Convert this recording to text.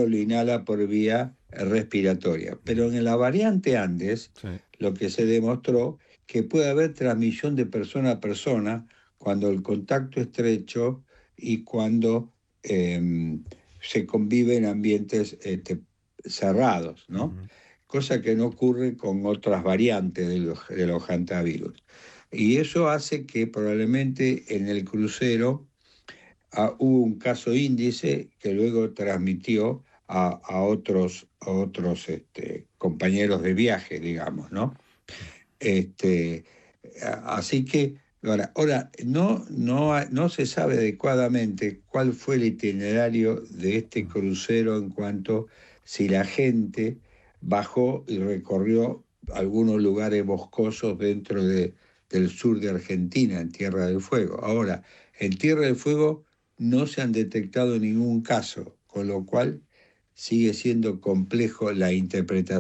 lo inhala por vía respiratoria. Pero en la variante Andes, Sí. lo que se demostró que puede haber transmisión de persona a persona cuando el contacto estrecho y cuando se convive en ambientes cerrados, ¿no? Ujú. Cosa que no ocurre con otras variantes de los hantavirus. Y eso hace que probablemente en el crucero hubo un caso índice que luego transmitió a otros compañeros de viaje, digamos, ¿no? Este, Así que ahora no se sabe adecuadamente cuál fue el itinerario de este crucero en cuanto si la gente bajó y recorrió algunos lugares boscosos dentro del sur de Argentina, en Tierra del Fuego. Ahora, en Tierra del Fuego no se han detectado ningún caso, con lo cual sigue siendo complejo la interpretación